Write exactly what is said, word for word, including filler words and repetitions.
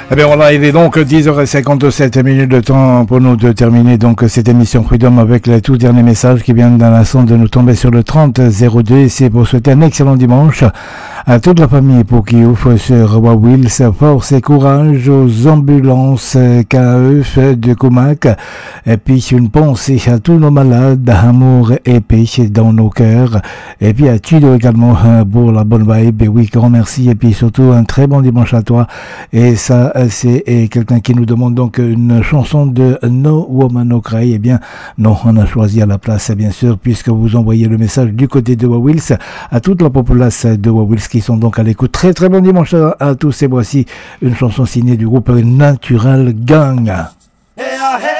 Eh bien voilà, il est donc dix heures cinquante-sept minutes de temps pour nous de terminer donc cette émission Freedom avec les tout derniers messages qui viennent d'un instant de nous tomber sur le trente zéro deux. Et c'est pour souhaiter un excellent dimanche à toute la famille pour qui ouvre sur Wawils, force et courage aux ambulances K E F de Comac, et puis une pensée à tous nos malades, amour et paix dans nos cœurs, et puis à Tudo également pour la bonne vibe. Et oui, grand merci, et puis surtout un très bon dimanche à toi. Et ça, c'est quelqu'un qui nous demande donc une chanson de No Woman No Cry. Eh bien, non, on a choisi à la place, bien sûr, puisque vous envoyez le message du côté de Wawils à toute la population de Wawils qui sont donc à l'écoute. Très très bon dimanche à, à tous, et voici une chanson signée du groupe Natural Gang. Hey, hey.